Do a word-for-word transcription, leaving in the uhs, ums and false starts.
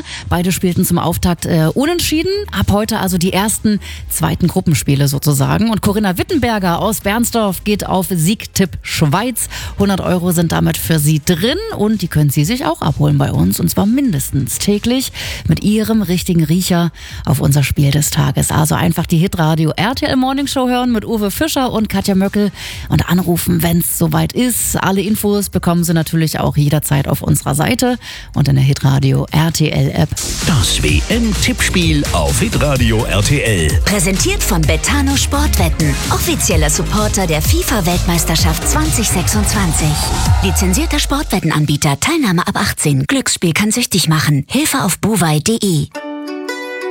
Beide spielten zum Auftakt äh, unentschieden. Ab heute also die ersten zweiten Gruppenspiele sozusagen. Und Corinna Wittenberger aus Bernsdorf geht auf Siegtipp Schweiz. hundert Euro sind damit für sie drin und die können Sie sich auch abholen bei uns. Und zwar mindestens täglich mit Ihrem richtigen Riecher auf unser Spiel des Tages. Also einfach die Hitradio R T L Morning Show hören mit Uwe Fischer und Katja Möckel und anrufen, wenn es soweit ist. Alle Infos bekommen Sie natürlich auch jederzeit auf unserer Seite und in der Hitradio R T L App. Das W M-Tippspiel auf Hitradio R T L. Präsentiert von Betano Sportwetten, offizieller Supporter der FIFA-Weltmeisterschaft zwanzig sechsundzwanzig. Lizenzierter Sportwettenanbieter, Teilnahme ab achtzehn. Glücksspiel kann süchtig machen. Hilfe auf bovai punkt de.